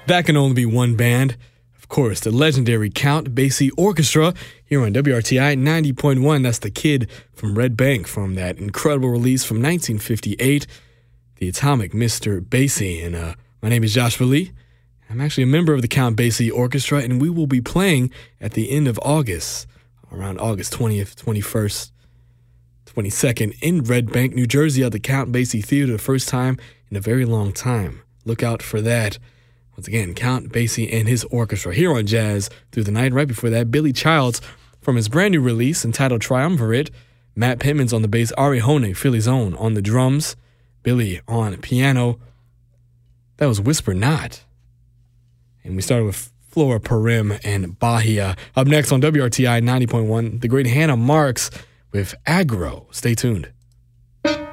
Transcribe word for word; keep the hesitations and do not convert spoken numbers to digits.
That can only be one band. Of course, the legendary Count Basie Orchestra here on W R T I ninety point one. That's the kid from Red Bank from that incredible release from nineteen fifty-eight, The Atomic Mister Basie. And uh, my name is Joshua Lee. I'm actually a member of the Count Basie Orchestra, and we will be playing at the end of August, around August twentieth, twenty-first, twenty-second, in Red Bank, New Jersey, at the Count Basie Theater, the first time in a very long time. Look out for that. Once again, Count Basie and his orchestra here on Jazz Through the Night. Right before that, Billy Childs from his brand new release entitled Triumvirate. Matt Pittman's on the bass, Ari Honig, Philly's own, on the drums, Billy on piano. That was Whisper Not. And we started with Flora Purim and Bahia. Up next on W R T I ninety point one, the great Hannah Marks with Agro. Stay tuned.